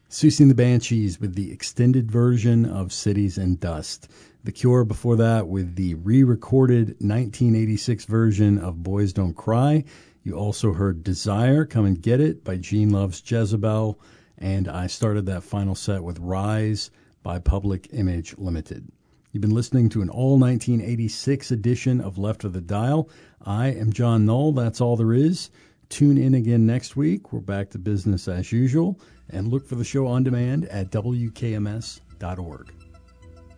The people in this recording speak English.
Susie and the Banshees with the extended version of Cities and Dust. The Cure before that with the re-recorded 1986 version of Boys Don't Cry. You also heard Desire, Come and Get It by Gene Loves Jezebel. And I started that final set with Rise by Public Image Limited. You've been listening to an all 1986 edition of Left of the Dial. I am John Knoll. That's all there is. Tune in again next week. We're back to business as usual. And look for the show on demand at WKMS.org.